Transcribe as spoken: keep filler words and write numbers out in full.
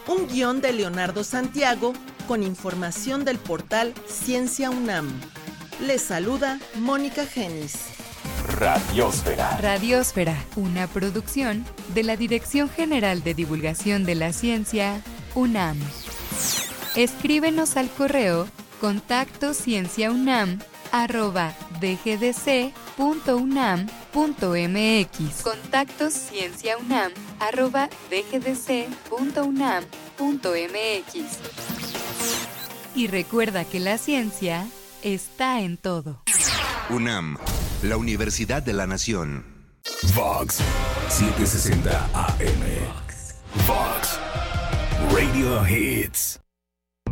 Un guión de Leonardo Santiago con información del portal Ciencia UNAM. Les saluda Mónica Genis. Radiósfera. Radiósfera, una producción de la Dirección General de Divulgación de la Ciencia, UNAM. Escríbenos al correo contacto cienciaunam arroba dgdc punto unam punto mx. Contacto cienciaunam arroba dgdc punto unam punto mx. Y recuerda que la ciencia está en todo. UNAM, la Universidad de la Nación. Vox setecientos sesenta A M. Vox Radio Hits.